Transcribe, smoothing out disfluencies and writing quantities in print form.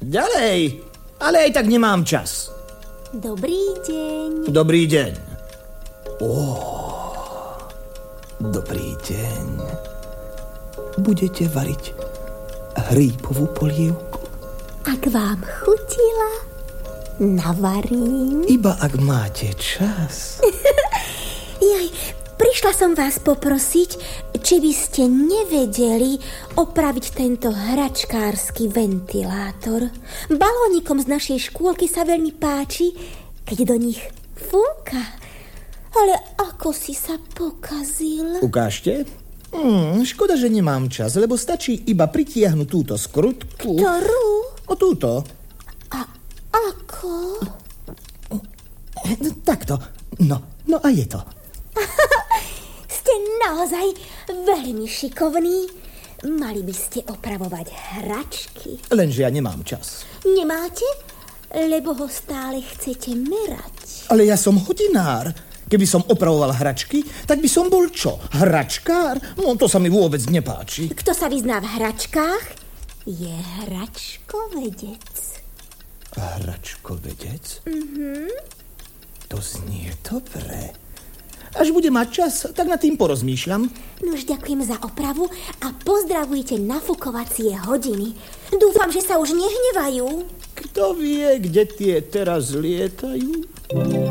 Ďalej, ale aj tak nemám čas. Dobrý deň. Dobrý deň. Dobrý deň. Budete variť hrípovú polievku? Ak vám chutila, navarím. Iba ak máte čas. Jaj, prišla som vás poprosiť, či by ste nevedeli opraviť tento hračkársky ventilátor. Balónikom z našej škôlky sa veľmi páči, keď do nich fúka. Ale ako si sa pokazil? Ukážte? Škoda, že nemám čas, lebo stačí iba pritiahnuť túto skrutku. Ktorú? O túto. A ako? Takto. No a je to. Ste naozaj veľmi šikovní. Mali by ste opravovať hračky. Lenže ja nemám čas. Nemáte? Lebo ho stále chcete merať. Ale ja som hodinár. Keby som opravoval hračky, tak by som bol čo? Hračkár? No to sa mi vôbec nepáči. Kto sa vyzná v hračkách, je hračkovedec. Hračkovedec? To znie dobre. Až bude mať čas, tak nad tým porozmýšľam. Nuž, ďakujem za opravu a pozdravujte nafukovacie hodiny. Dúfam, že sa už nehnevajú. Kto vie, kde tie teraz lietajú?